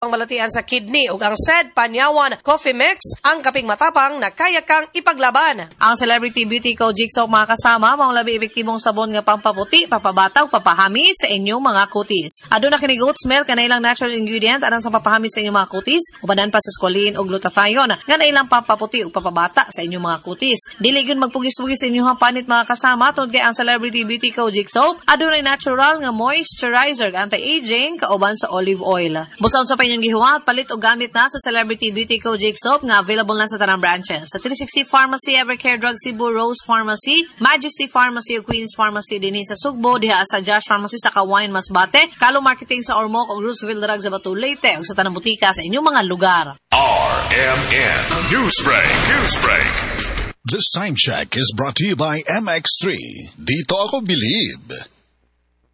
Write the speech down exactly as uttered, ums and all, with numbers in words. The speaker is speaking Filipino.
Ang malatian sa kidney ug ang S E D Panyawan Coffee Mix ang kaping matapang na kaya kang ipaglaban. Ang Celebrity Beauty Co. Jigsaw mga kasama mga labi epektibong sabon nga pampaputi, papabataw, papahami sa inyong mga kutis. Aduna kini goat smell kanailang natural ingredient anang sa papahami sa inyong mga kutis, ubanan pa sa squalene ug glutathione nga nailang pampaputi ug papabata sa inyong mga kutis. Dili gyud magpugis-pugis sa inyong panit mga kasama tungod kay ang Celebrity Beauty Co. Jigsaw adunay natural nga moisturizer anti-aging kauban sa olive oil. Busaon sa inyong gihuwat, palit o gamit na sa Celebrity Beauty Co. Jigsaw nga available na sa tanang branches. Sa three sixty Pharmacy, Evercare Drug Cebu, Rose Pharmacy, Majesty Pharmacy o Queen's Pharmacy din sa Sugbo, diha sa Josh Pharmacy sa Kawayan Masbate, Kalo Marketing sa Ormoc o Roosevelt Drug sa Batu Leyte o sa tanang butika sa inyong mga lugar. R M N Newsbreak, Newsbreak. This time check is brought to you by M X three. Dito ako bilib.